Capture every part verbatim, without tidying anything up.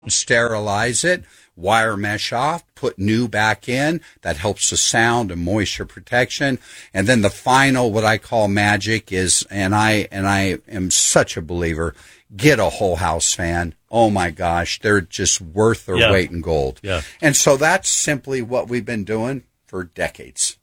sterilize it, wire mesh off, put new back in. That helps the sound and moisture protection. And then the final, what I call magic is, and I, and I am such a believer, get a whole house fan. Oh my gosh, they're just worth their yeah. weight in gold. Yeah. And so that's simply what we've been doing for decades.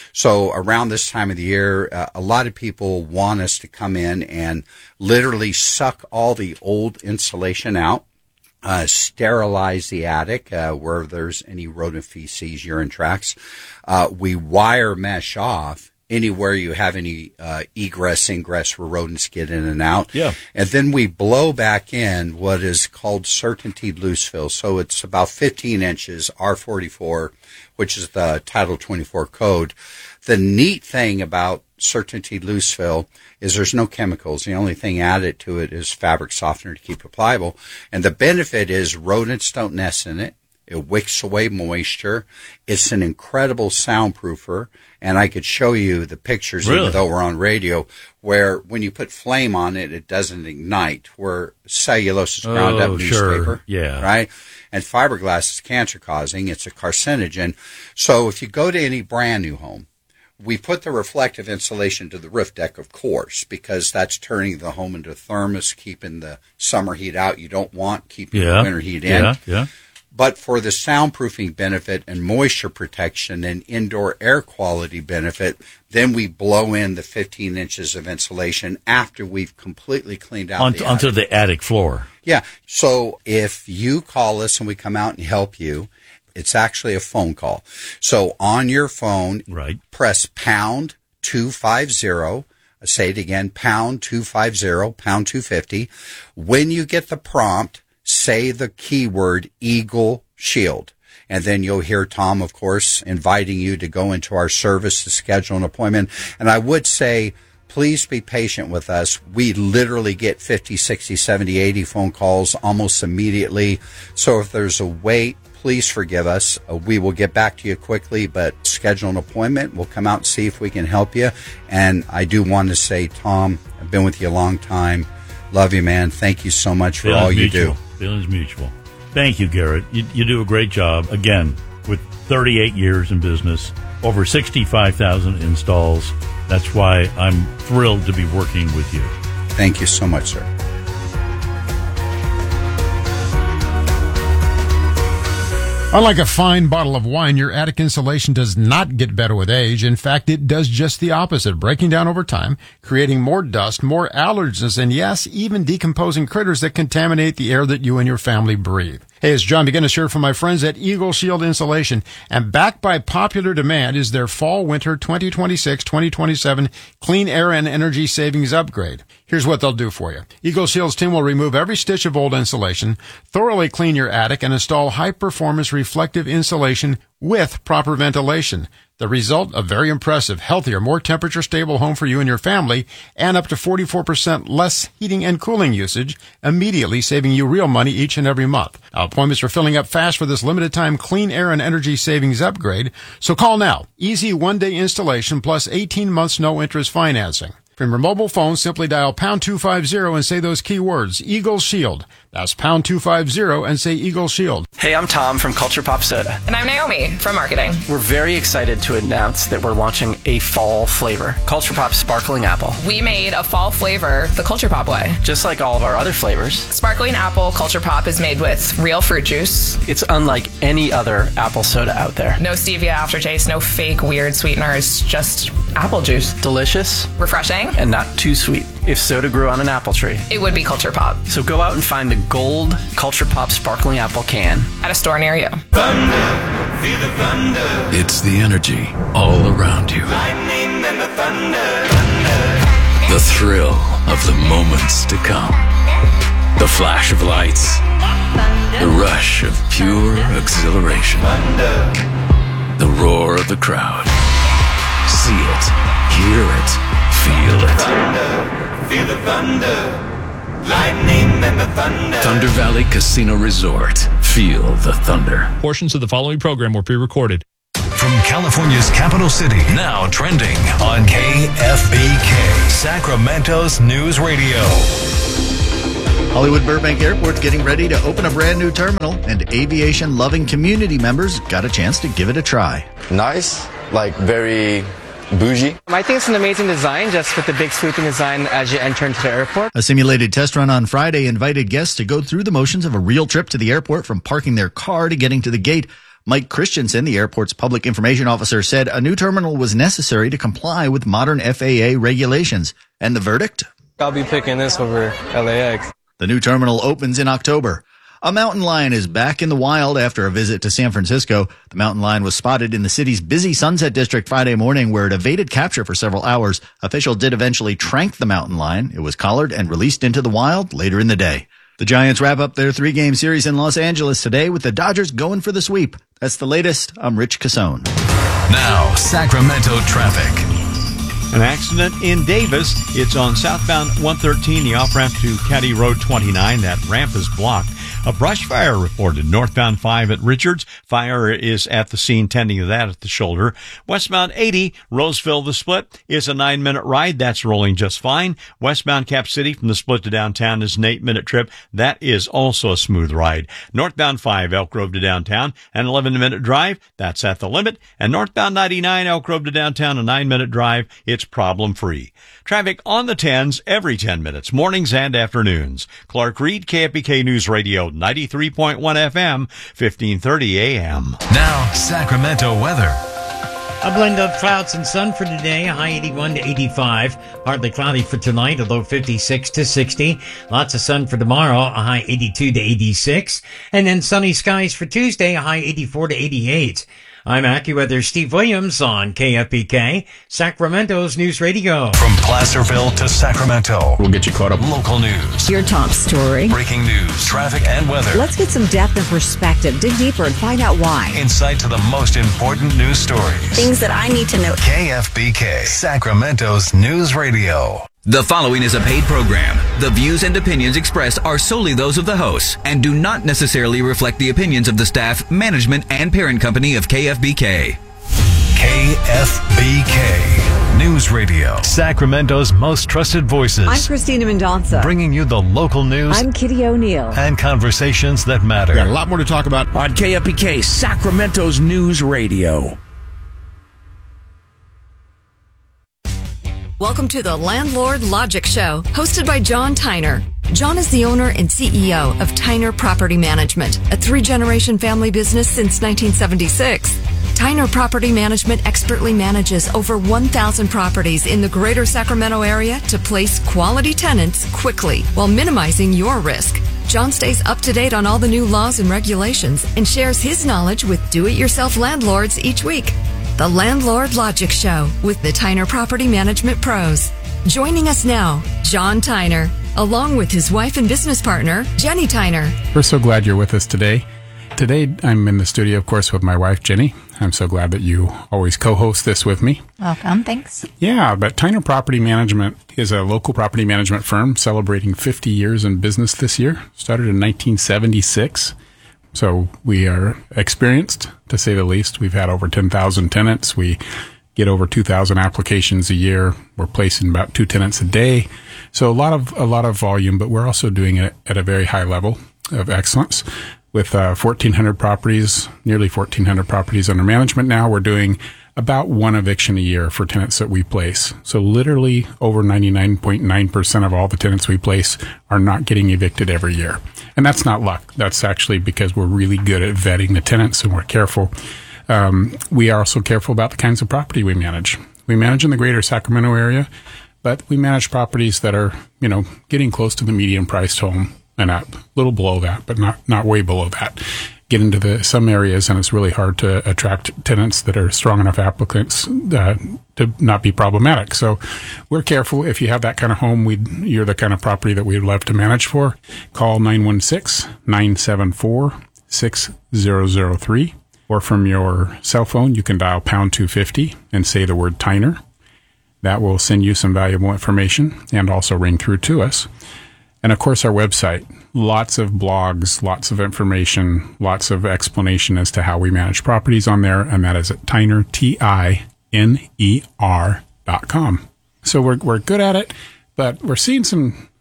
So around this time of the year, uh, a lot of people want us to come in and literally suck all the old insulation out, uh, sterilize the attic uh, where there's any rodent feces, urine tracts. Uh, we wire mesh off anywhere you have any uh, egress, ingress where rodents get in and out. Yeah. And then we blow back in what is called Certainty Loose Fill. So it's about fifteen inches, R forty-four, which is the Title twenty-four code. The neat thing about Certainty Loose Fill is there's no chemicals. The only thing added to it is fabric softener to keep it pliable. And the benefit is rodents don't nest in it. It wicks away moisture. It's an incredible soundproofer. And I could show you the pictures, really? Even though we're on radio, where when you put flame on it, it doesn't ignite, where cellulose is ground oh, up sure. newspaper. Yeah. Right? And fiberglass is cancer-causing. It's a carcinogen. So if you go to any brand new home, we put the reflective insulation to the roof deck, of course, because that's turning the home into a thermos, keeping the summer heat out. You don't want keeping yeah. the winter heat in. Yeah, yeah. But for the soundproofing benefit and moisture protection and indoor air quality benefit, then we blow in the fifteen inches of insulation after we've completely cleaned out On, the onto attic. the attic floor. Yeah. So if you call us and we come out and help you, it's actually a phone call. So on your phone, right. press pound two fifty. I say it again, pound two fifty, pound two fifty. When you get the prompt, say the keyword Eagle Shield. And then you'll hear Tom, of course, inviting you to go into our service to schedule an appointment. And I would say, please be patient with us. We literally get fifty, sixty, seventy, eighty phone calls almost immediately. So if there's a wait, please forgive us. Uh, we will get back to you quickly, but schedule an appointment. We'll come out and see if we can help you. And I do want to say, Tom, I've been with you a long time. Love you, man. Thank you so much for Feelings all you mutual. do. Feelings mutual. Thank you, Garrett. You, you do a great job. Again, with thirty-eight years in business, over sixty-five thousand installs. That's why I'm thrilled to be working with you. Thank you so much, sir. Unlike a fine bottle of wine, your attic insulation does not get better with age. In fact, it does just the opposite, breaking down over time, creating more dust, more allergens, and yes, even decomposing critters that contaminate the air that you and your family breathe. Hey, it's John McGinnis here from my friends at Eagle Shield Insulation, and backed by popular demand is their Fall-Winter twenty twenty-six twenty twenty-seven Clean Air and Energy Savings Upgrade. Here's what they'll do for you. Eagle Shield's team will remove every stitch of old insulation, thoroughly clean your attic, and install high-performance reflective insulation with proper ventilation. The result, a very impressive, healthier, more temperature-stable home for you and your family, and up to forty-four percent less heating and cooling usage, immediately saving you real money each and every month. Now, appointments are filling up fast for this limited-time Clean Air and Energy Savings Upgrade, so call now. Easy one-day installation plus eighteen months no-interest financing. From your mobile phone, simply dial pound two fifty and say those keywords, Eagle Shield. That's pound two fifty and say Eagle Shield. Hey, I'm Tom from Culture Pop Soda. And I'm Naomi from marketing. We're very excited to announce that we're launching a fall flavor, Culture Pop Sparkling Apple. We made a fall flavor the Culture Pop way. Just like all of our other flavors. Sparkling Apple Culture Pop is made with real fruit juice. It's unlike any other apple soda out there. No stevia aftertaste, no fake weird sweeteners, just apple juice. Delicious. Refreshing. And not too sweet. If soda grew on an apple tree, it would be Culture Pop. So go out and find the gold Culture Pop Sparkling Apple can at a store near you. Thunder, feel the thunder. It's the energy all around you. Lightning and the thunder, thunder. The thrill of the moments to come. The flash of lights. Thunder. The rush of pure exhilaration. Thunder. The roar of the crowd. See it, hear it, feel it. Thunder, feel the thunder. Lightning and the thunder. Thunder Valley Casino Resort. Feel the thunder. Portions of the following program were pre-recorded. From California's capital city, now trending on K F B K, Sacramento's News Radio. Hollywood Burbank Airport's getting ready to open a brand new terminal, and aviation-loving community members got a chance to give it a try. Nice, like very bougie. I think it's an amazing design, just with the big swooping design as you enter into the airport. A simulated test run on Friday invited guests to go through the motions of a real trip to the airport, from parking their car to getting to the gate. Mike Christensen, the airport's public information officer, said a new terminal was necessary to comply with modern F A A regulations. And the verdict? I'll be picking this over L A X. The new terminal opens in October. A mountain lion is back in the wild after a visit to San Francisco. The mountain lion was spotted in the city's busy Sunset District Friday morning, where it evaded capture for several hours. Officials did eventually trank the mountain lion. It was collared and released into the wild later in the day. The Giants wrap up their three-game series in Los Angeles today, with the Dodgers going for the sweep. That's the latest. I'm Rich Cassone. Now, Sacramento traffic. An accident in Davis. It's on southbound one thirteen, the off-ramp to Caddy Road twenty-nine. That ramp is blocked. A brush fire reported northbound five at Richards. Fire is at the scene, tending to that at the shoulder. Westbound eighty, Roseville, the split, is a nine-minute ride. That's rolling just fine. Westbound Cap City from the split to downtown is an eight-minute trip. That is also a smooth ride. Northbound five, Elk Grove to downtown, an eleven-minute drive. That's at the limit. And northbound ninety-nine, Elk Grove to downtown, a nine-minute drive. It's problem-free. Traffic on the tens every ten minutes, mornings and afternoons. Clark Reed, K F B K News Radio, ninety-three point one F M, fifteen thirty A M. Now, Sacramento weather. A blend of clouds and sun for today, a high eighty-one to eighty-five. Partly cloudy for tonight, a low fifty-six to sixty. Lots of sun for tomorrow, a high eighty-two to eighty-six. And then sunny skies for Tuesday, a high eighty-four to eighty-eight. I'm AccuWeather Steve Williams on K F B K, Sacramento's News Radio. From Placerville to Sacramento, We'll get you caught up. local news, Your top story. breaking news, traffic and weather. Let's get some depth and perspective. Dig deeper and find out why. Insight to the most important news stories. Things that I need to know. K F B K, Sacramento's News Radio. The following is a paid program. The views and opinions expressed are solely those of the hosts and do not necessarily reflect the opinions of the staff, management, and parent company of K F B K. K F B K News Radio. Sacramento's most trusted voices. I'm Christina Mendonça. Bringing you the local news. I'm Kitty O'Neill. And conversations that matter. We got a lot more to talk about on K F B K, Sacramento's News Radio. Welcome to the Landlord Logic Show, hosted by John Tyner. John is the owner and C E O of Tyner Property Management, a three-generation family business since nineteen seventy-six. Tyner Property Management expertly manages over one thousand properties in the greater Sacramento area to place quality tenants quickly while minimizing your risk. John stays up to date on all the new laws and regulations and shares his knowledge with do-it-yourself landlords each week. The Landlord Logic Show with the Tyner Property Management Pros. Joining us now, John Tyner, along with his wife and business partner, Jenny Tyner. We're so glad you're with us today. Today, I'm in the studio, of course, with my wife, Jenny. I'm so glad that you always co-host this with me. Welcome. Thanks. Yeah, but Tyner Property Management is a local property management firm celebrating fifty years in business this year. Started in nineteen seventy-six. So we are experienced, to say the least. We've had over ten thousand tenants. We get over two thousand applications a year. We're placing about two tenants a day. So a lot of, a lot of volume, but we're also doing it at a very high level of excellence. With uh, fourteen hundred properties, nearly fourteen hundred properties under management now, we're doing about one eviction a year for tenants that we place. So literally over ninety-nine point nine percent of all the tenants we place are not getting evicted every year. And that's not luck. That's actually because we're really good at vetting the tenants and we're careful. Um, we are also careful about the kinds of property we manage. We manage in the greater Sacramento area, but we manage properties that are, you know, getting close to the median priced home and up, a little below that, but not, not way below that. Get into the some areas, and it's really hard to attract tenants that are strong enough applicants uh, to not be problematic. So we're careful. If you have that kind of home, we you're the kind of property that we'd love to manage for. Call nine one six, nine seven four, six zero zero three, or from your cell phone, you can dial pound two fifty and say the word Tyner. That will send you some valuable information and also ring through to us. And of course, our website, lots of blogs, lots of information, lots of explanation as to how we manage properties on there. And that is at Tyner, T I N E R dot com. So we're, we're good at it, but we're seeing some,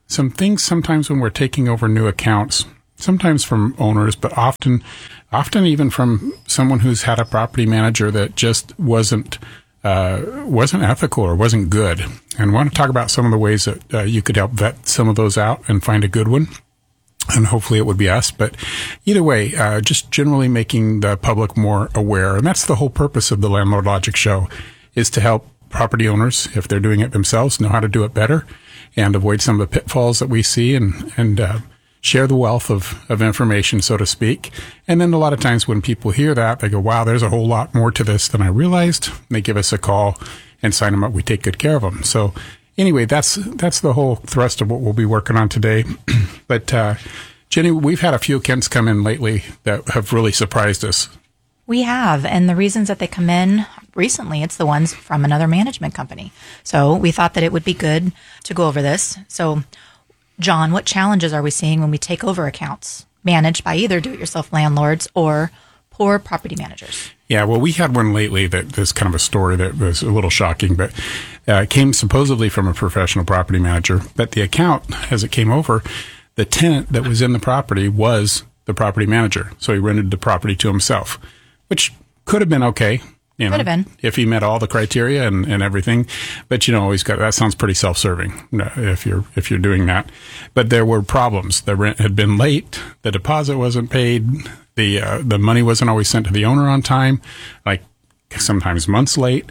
some things sometimes when we're taking over new accounts, sometimes from owners, but often, often even from someone who's had a property manager that just wasn't, uh, wasn't ethical or wasn't good. And I want to talk about some of the ways that uh, you could help vet some of those out and find a good one. And hopefully it would be us. But either way, uh, just generally making the public more aware. And that's the whole purpose of the Landlord Logic Show, is to help property owners, if they're doing it themselves, know how to do it better and avoid some of the pitfalls that we see, and, and, uh, share the wealth of, of information, so to speak. And then a lot of times when people hear that, they go, wow, there's a whole lot more to this than I realized. And they give us a call and sign them up. We take good care of them. So anyway, that's, that's the whole thrust of what we'll be working on today. But, uh, Jenny, we've had a few accounts come in lately that have really surprised us. We have, and the reasons that they come in recently, it's the ones from another management company. So we thought that it would be good to go over this. So, John, what challenges are we seeing when we take over accounts managed by either do-it-yourself landlords or poor property managers? Yeah, well, we had one lately that is kind of a story that was a little shocking, but uh, it came supposedly from a professional property manager. But the account, as it came over, the tenant that was in the property was the property manager. So he rented the property to himself, which could have been okay. You know, could have been. If he met all the criteria and, and everything. But, you know, always got, that sounds pretty self-serving if you're, if you're doing that. But there were problems. The rent had been late. The deposit wasn't paid. The, uh, the money wasn't always sent to the owner on time, like sometimes months late.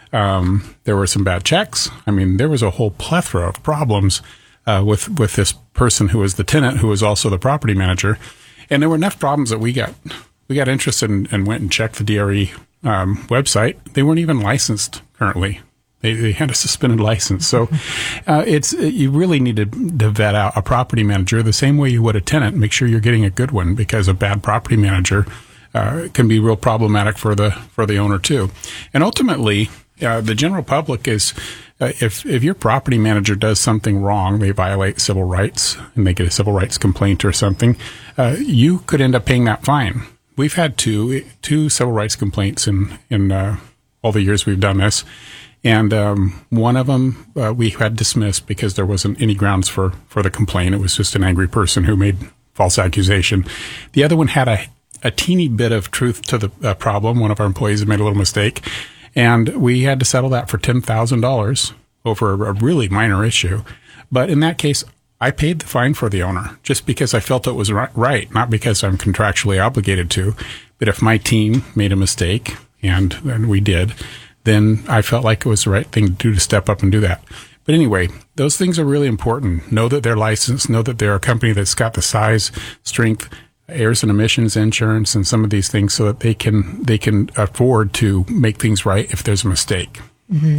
Um, there were some bad checks. I mean, there was a whole plethora of problems, uh, with, with this person who was the tenant, who was also the property manager. And there were enough problems that we got, we got interested and, and went and checked the D R E Um, website. They weren't even licensed currently. They, they had a suspended license. So uh, it's you really need to, to vet out a property manager the same way you would a tenant. Make sure you're getting a good one, because a bad property manager uh, can be real problematic for the for the owner too. And ultimately, uh, the general public is uh, if if your property manager does something wrong, they violate civil rights and they get a civil rights complaint or something, uh, you could end up paying that fine. We've had two two civil rights complaints in in uh, all the years we've done this, and um, one of them uh, we had dismissed because there wasn't any grounds for for the complaint. It was just an angry person who made false accusation. The other one had a a teeny bit of truth to the uh, problem. One of our employees had made a little mistake, and we had to settle that for ten thousand dollars over a, a really minor issue. But in that case, I paid the fine for the owner just because I felt it was right, not because I'm contractually obligated to. But if my team made a mistake, and, and we did, then I felt like it was the right thing to do to step up and do that. But anyway, those things are really important. Know that they're licensed. Know that they're a company that's got the size, strength, airs and emissions insurance, and some of these things, so that they can they can afford to make things right if there's a mistake. Mm-hmm.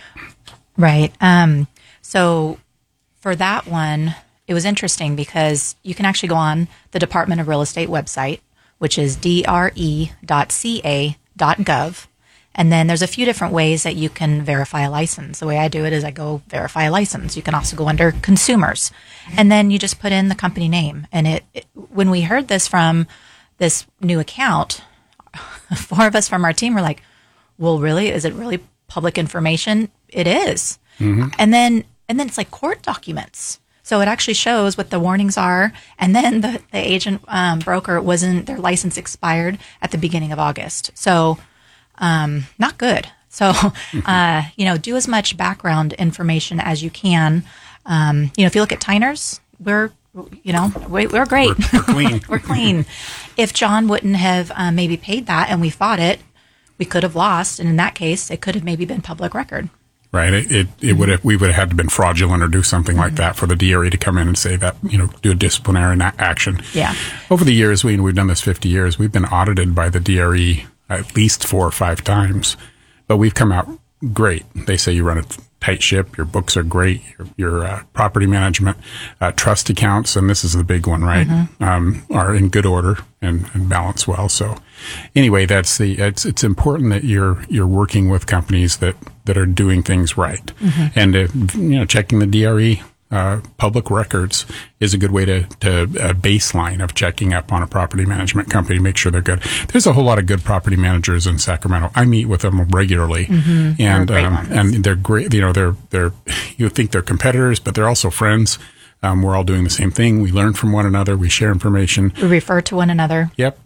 Right. Um, so... For that one, it was interesting because you can actually go on the Department of Real Estate website, which is d r e dot c a dot gov. And then there's a few different ways that you can verify a license. The way I do it is I go verify a license. You can also go under consumers. And then you just put in the company name. And it, it when we heard this from this new account, four of us from our team were like, well, really? Is it really public information? It is. Mm-hmm. And then And then it's like court documents. So it actually shows what the warnings are. And then the, the agent um, broker wasn't, their license expired at the beginning of August. So um, not good. So, uh, you know, do as much background information as you can. Um, you know, if you look at Tyner's, we're, you know, we, we're great. We're, we're clean. We're clean. If John wouldn't have uh, maybe paid that and we fought it, we could have lost. And in that case, it could have maybe been public record. Right. It, it, it would have, we would have had to been fraudulent or do something like that for the D R E to come in and say that, you know, do a disciplinary action. Yeah. Over the years, we, we've done this fifty years, we've been audited by the D R E at least four or five times, but we've come out great. They say you run a tight ship, your books are great, your, your uh, property management, uh, trust accounts, and this is the big one, right, mm-hmm. um, are in good order and, and balance well. So anyway, that's the, it's, it's important that you're, you're working with companies that, that are doing things right. Mm-hmm. And, uh, you know, checking the D R E, uh, public records is a good way to, to a baseline of checking up on a property management company to make sure they're good. There's a whole lot of good property managers in Sacramento. I meet with them regularly, mm-hmm. and, um, and they're great. You know, they're, they're, you think they're competitors, but they're also friends. Um, we're all doing the same thing. We learn from one another. We share information. We refer to one another. Yep.